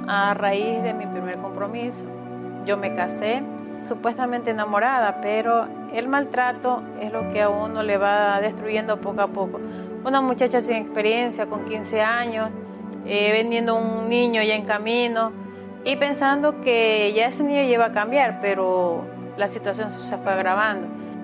a raíz de mi primer compromiso. Yo me casé supuestamente enamorada, pero el maltrato es lo que a uno le va destruyendo poco a poco. Una muchacha sin experiencia, con 15 años, vendiendo un niño ya en camino y pensando que ya ese niño iba a cambiar, pero la situación se fue agravando.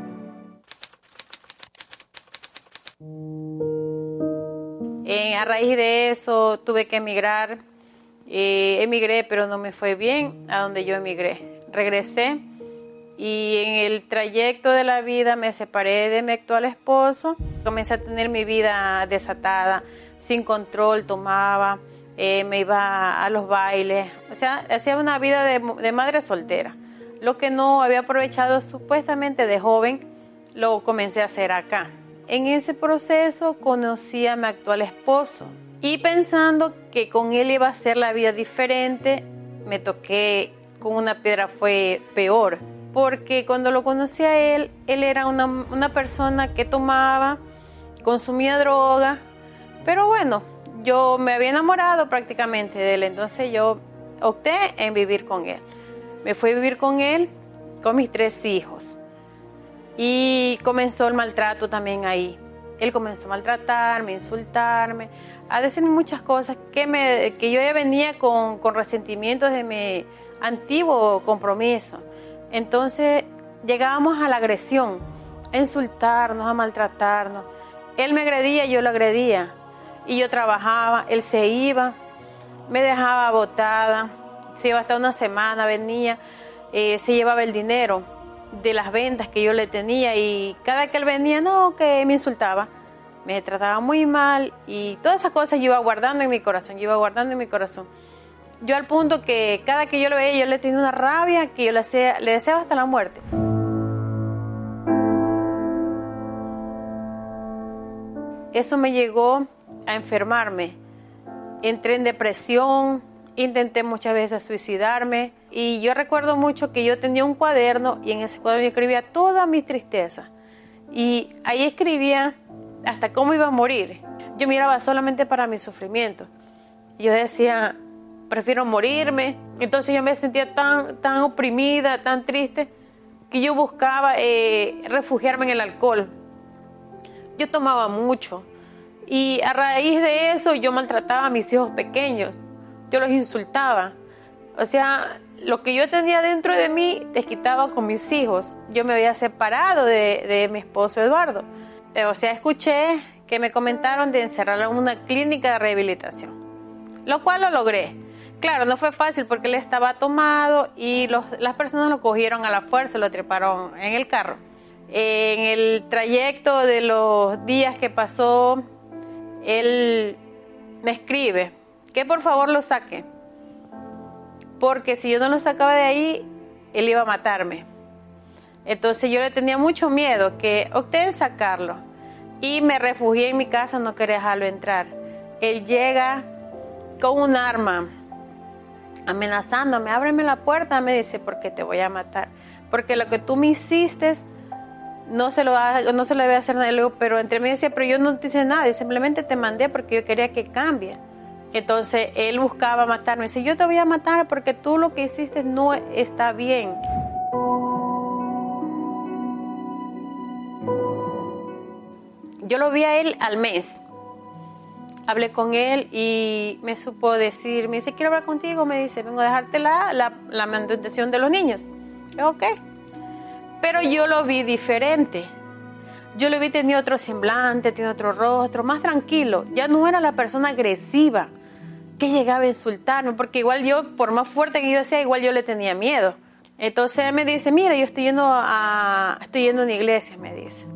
A raíz de eso tuve que emigrar. Emigré, pero no me fue bien a donde yo emigré. Regresé y en el trayecto de la vida me separé de mi actual esposo. Comencé a tener mi vida desatada, sin control, tomaba, me iba a los bailes. O sea, hacía una vida de madre soltera. Lo que no había aprovechado supuestamente de joven, lo comencé a hacer acá. En ese proceso conocí a mi actual esposo y pensando que con él iba a ser la vida diferente, me toqué con una piedra, fue peor. Porque cuando lo conocí a él era una persona que tomaba, consumía droga, pero bueno, yo me había enamorado prácticamente de él, entonces yo opté en vivir con él. Me fui a vivir con él, con mis 3 hijos. Y comenzó el maltrato también ahí. Él comenzó a maltratarme, a insultarme, a decirme muchas cosas que yo ya venía con resentimientos de mi antiguo compromiso. Entonces llegábamos a la agresión, a insultarnos, a maltratarnos. Él me agredía, yo lo agredía. Y yo trabajaba, él se iba, me dejaba botada, se iba hasta una semana, venía, se llevaba el dinero de las ventas que yo le tenía y cada que él venía, no, que me insultaba, me trataba muy mal y todas esas cosas yo iba guardando en mi corazón, Yo al punto que cada que yo lo veía, yo le tenía una rabia que yo le deseaba hasta la muerte. Eso me llegó a enfermarme. Entré en depresión, intenté muchas veces suicidarme y yo recuerdo mucho que yo tenía un cuaderno y en ese cuaderno yo escribía todas mis tristezas y ahí escribía hasta cómo iba a morir. Yo miraba solamente para mi sufrimiento. Yo decía, prefiero morirme. Entonces yo me sentía tan oprimida, tan triste, que yo buscaba refugiarme en el alcohol. Yo tomaba mucho y a raíz de eso yo maltrataba a mis hijos pequeños. Yo los insultaba. O sea, lo que yo tenía dentro de mí desquitaba con mis hijos. Yo me había separado de mi esposo Eduardo. O sea, escuché que me comentaron de encerrarlo en una clínica de rehabilitación, lo cual lo logré. Claro, no fue fácil porque él estaba tomado y las personas lo cogieron a la fuerza, lo treparon en el carro. En el trayecto de los días que pasó, él me escribe que por favor lo saque, porque si yo no lo sacaba de ahí, él iba a matarme. Entonces yo le tenía mucho miedo, que opté en sacarlo y me refugié en mi casa, no quería dejarlo entrar. Él llega con un arma, amenazándome, ábreme la puerta, me dice, porque te voy a matar, porque lo que tú me hiciste no se lo debe hacer nadie. Luego, pero entre mí decía, pero yo no te hice nada, yo simplemente te mandé porque yo quería que cambie. Entonces él buscaba matarme, dice, yo te voy a matar porque tú lo que hiciste no está bien. Yo lo vi a él al mes. Hablé con él y me supo decir, me dice, quiero hablar contigo, me dice, vengo a dejarte la manutención de los niños. Yo, ok. Pero yo lo vi diferente. Yo lo vi, tenía otro semblante, tenía otro rostro, más tranquilo. Ya no era la persona agresiva que llegaba a insultarme, porque igual yo, por más fuerte que yo sea, igual yo le tenía miedo. Entonces él me dice, mira, yo estoy yendo a una iglesia, me dice.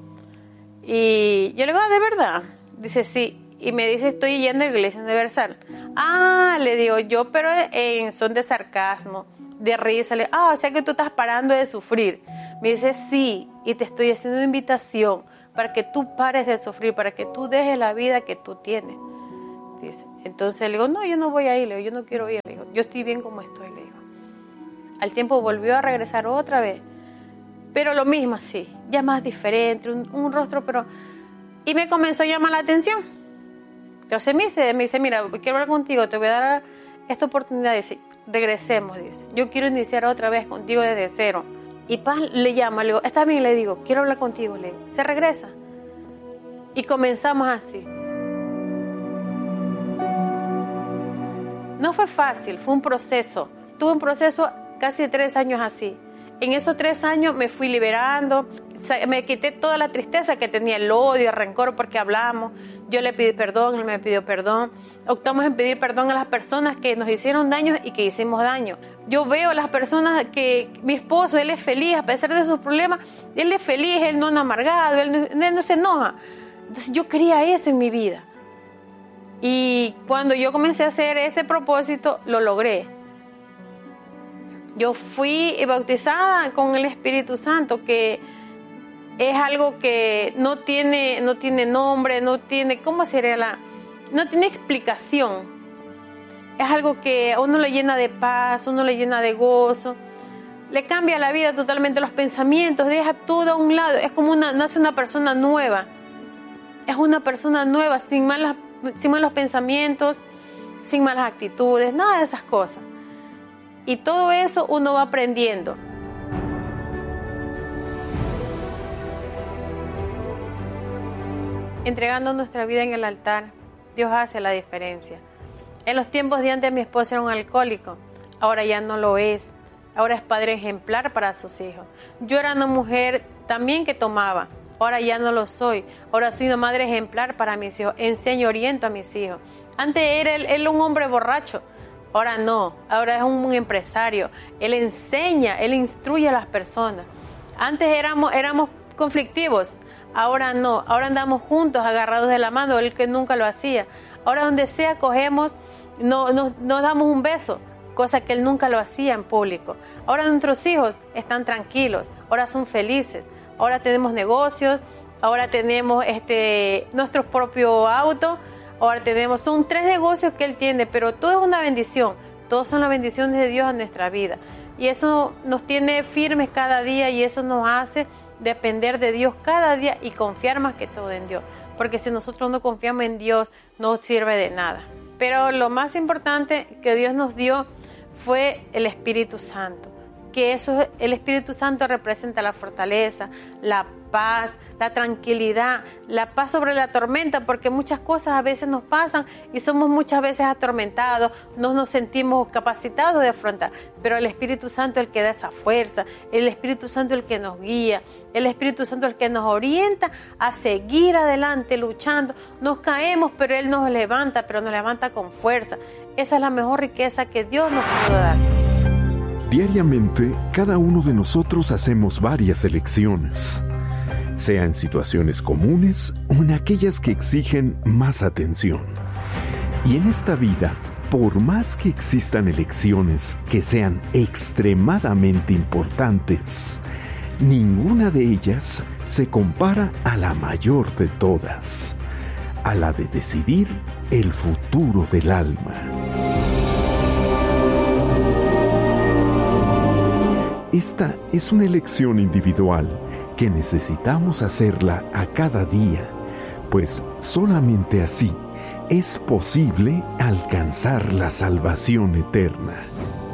Y yo le digo, ¿de verdad? Dice, sí. Y me dice, estoy yendo a la iglesia universal. Ah, le digo yo, pero en son de sarcasmo, de risa. O sea que tú estás parando de sufrir. Me dice, sí, y te estoy haciendo una invitación para que tú pares de sufrir, para que tú dejes la vida que tú tienes. Dice. Entonces le digo, no, yo no voy a ir, le digo, yo no quiero ir. Le digo, yo estoy bien como estoy, le digo. Al tiempo volvió a regresar otra vez. Pero lo mismo así, ya más diferente, un rostro, pero... Y me comenzó a llamar la atención. Entonces me dice, mira, quiero hablar contigo, te voy a dar esta oportunidad, dice, regresemos, dice, yo quiero iniciar otra vez contigo desde cero. Y Paz le llama, le digo, está bien, le digo, quiero hablar contigo, le digo, se regresa. Y comenzamos así. No fue fácil, fue un proceso. Tuve un proceso casi 3 años así. En esos 3 años me fui liberando, me quité toda la tristeza que tenía, el odio, el rencor, porque hablamos. Yo le pedí perdón, él me pidió perdón. Optamos en pedir perdón a las personas que nos hicieron daño y que hicimos daño. Yo veo a las personas que mi esposo, él es feliz, a pesar de sus problemas, él es feliz, él no es amargado, él no se enoja. Entonces yo quería eso en mi vida. Y cuando yo comencé a hacer este propósito, lo logré. Yo fui bautizada con el Espíritu Santo, que es algo que no tiene nombre, no tiene, no tiene explicación. Es algo que a uno le llena de paz, uno le llena de gozo, le cambia la vida totalmente, los pensamientos, deja todo a un lado, es como nace una persona nueva. Es una persona nueva, sin malos pensamientos, sin malas actitudes, nada de esas cosas. Y todo eso uno va aprendiendo. Entregando nuestra vida en el altar, Dios hace la diferencia. En los tiempos de antes mi esposo era un alcohólico, ahora ya no lo es. Ahora es padre ejemplar para sus hijos. Yo era una mujer también que tomaba, ahora ya no lo soy. Ahora soy una madre ejemplar para mis hijos, enseño, oriento a mis hijos. Antes era él un hombre borracho, ahora no, ahora es un empresario. Él enseña, él instruye a las personas. Antes éramos conflictivos, ahora no, ahora andamos juntos, agarrados de la mano, él que nunca lo hacía. Ahora donde sea cogemos, nos damos un beso, cosa que él nunca lo hacía en público. Ahora nuestros hijos están tranquilos, ahora son felices, ahora tenemos negocios, ahora tenemos nuestro propio auto, ahora son 3 negocios que él tiene, pero todo es una bendición, todos son las bendiciones de Dios en nuestra vida. Y eso nos tiene firmes cada día y eso nos hace depender de Dios cada día y confiar más que todo en Dios. Porque si nosotros no confiamos en Dios, no sirve de nada. Pero lo más importante que Dios nos dio fue el Espíritu Santo. Que el Espíritu Santo representa la fortaleza, la paz, la tranquilidad, la paz sobre la tormenta, porque muchas cosas a veces nos pasan y somos muchas veces atormentados, no nos sentimos capacitados de afrontar, pero el Espíritu Santo es el que da esa fuerza, el Espíritu Santo es el que nos guía, el Espíritu Santo es el que nos orienta a seguir adelante luchando. Nos caemos, pero Él nos levanta, pero nos levanta con fuerza. Esa es la mejor riqueza que Dios nos puede dar. Diariamente, cada uno de nosotros hacemos varias elecciones, sea en situaciones comunes o en aquellas que exigen más atención. Y en esta vida, por más que existan elecciones que sean extremadamente importantes, ninguna de ellas se compara a la mayor de todas, a la de decidir el futuro del alma. Esta es una elección individual que necesitamos hacerla a cada día, pues solamente así es posible alcanzar la salvación eterna.